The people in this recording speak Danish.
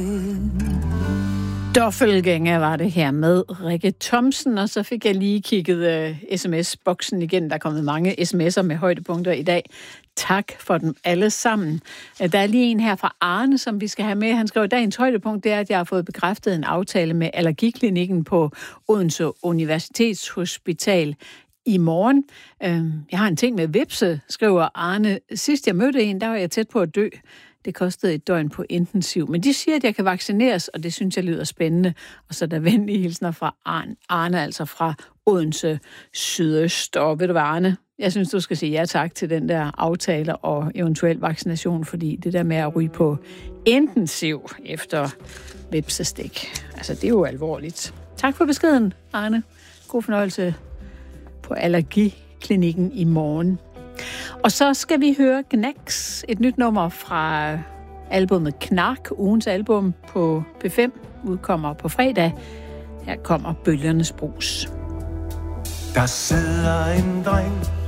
Doppelgænger var det her med Rikke Thomsen, og så fik jeg lige kigget sms-boksen igen. Der er kommet mange sms'er med højdepunkter i dag. Tak for dem alle sammen. Der er lige en her fra Arne, som vi skal have med. Han skrev, at dagens højdepunkt det er, at jeg har fået bekræftet en aftale med allergiklinikken på Odense Universitetshospital i morgen. Jeg har en ting med vipse, skriver Arne. Sidst jeg mødte en, der var jeg tæt på at dø. Det kostede et døgn på intensiv. Men de siger, at jeg kan vaccineres, og det synes jeg lyder spændende. Og så er der venlige hilsner fra Arne, altså fra Odense Sydøst. Og ved du hvad, Arne? Jeg synes, du skal sige ja tak til den der aftale og eventuel vaccination, fordi det der med at ryge på intensiv efter vipsestik, altså det er jo alvorligt. Tak for beskeden, Arne. God fornøjelse på allergiklinikken i morgen. Og så skal vi høre Knacks, et nyt nummer fra albumet Knark, ugens album på P5, udkommer på fredag. Her kommer Bølgernes Brus. Der sidder en dreng